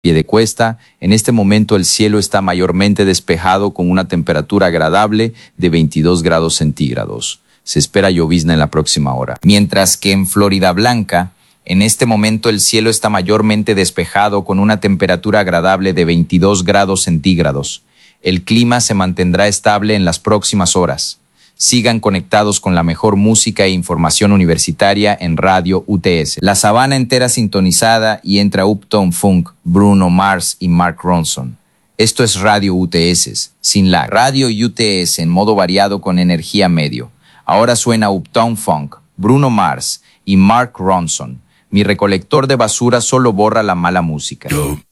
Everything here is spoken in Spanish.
pie de cuesta. En este momento el cielo está mayormente despejado con una temperatura agradable de 22 grados centígrados. Se espera llovizna en la próxima hora. Mientras que en Florida Blanca, en este momento el cielo está mayormente despejado con una temperatura agradable de 22 grados centígrados. El clima se mantendrá estable en las próximas horas. Sigan conectados con la mejor música e información universitaria en Radio UTS. La sabana entera sintonizada y entra Uptown Funk, Bruno Mars y Mark Ronson. Esto es Radio UTS, sin lag. Radio UTS en modo variado con energía medio. Ahora suena Uptown Funk, Bruno Mars y Mark Ronson. Mi recolector de basura solo borra la mala música.